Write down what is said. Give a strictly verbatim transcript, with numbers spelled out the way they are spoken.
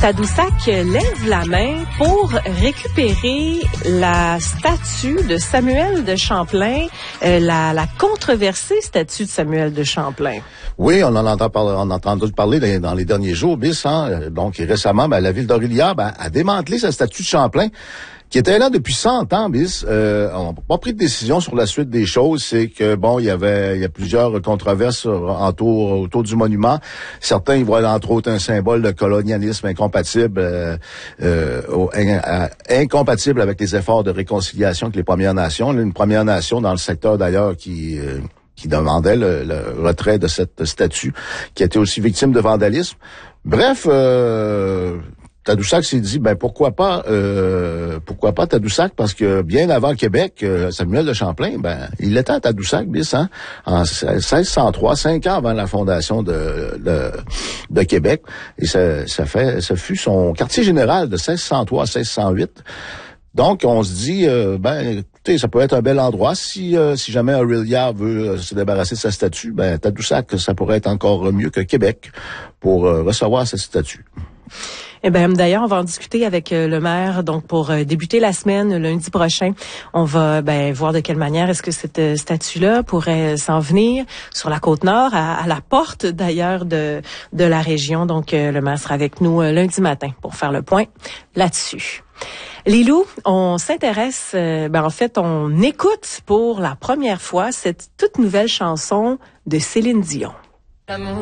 Tadoussac lève la main pour récupérer la statue de Samuel de Champlain, euh, la, la controversée statue de Samuel de Champlain. Oui, on en entend parler, on a entendu parler dans les derniers jours, Bis, hein. Donc, récemment, ben, la ville d'Aurélière ben, a démantelé sa statue de Champlain, qui était là depuis cent ans, Bis. Euh, on n'a pas pris de décision sur la suite des choses. C'est que, bon, il y avait il y a plusieurs controverses autour, autour du monument. Certains y voient, entre autres, un symbole de colonialisme incompatible, euh, euh, in, incompatible avec les efforts de réconciliation avec les Premières Nations. Une Première Nation dans le secteur, d'ailleurs, qui... Euh, qui demandait le, le retrait de cette statue, qui était aussi victime de vandalisme. Bref, euh, Tadoussac s'est dit, ben pourquoi pas, euh, pourquoi pas Tadoussac, parce que bien avant Québec, euh, Samuel de Champlain, ben il était à Tadoussac, bis, hein, en seize cent trois, cinq ans avant la fondation de de, de Québec, et ça, ça fait, ça fut son quartier général de seize cent trois à seize cent huit. Donc, on se dit, euh, ben, écoutez, ça peut être un bel endroit. Si euh, si jamais Aurélière veut euh, se débarrasser de sa statue, ben, Tadoussac, ça pourrait être encore mieux que Québec pour euh, recevoir cette statue. Eh bien, d'ailleurs, on va en discuter avec euh, le maire. Donc, pour euh, débuter la semaine, lundi prochain, on va ben voir de quelle manière est-ce que cette euh, statue-là pourrait s'en venir sur la Côte-Nord, à, à la porte d'ailleurs de de la région. Donc, euh, le maire sera avec nous euh, lundi matin pour faire le point là-dessus. Lilou, on s'intéresse, euh, ben en fait, on écoute pour la première fois cette toute nouvelle chanson de Céline Dion. L'amour.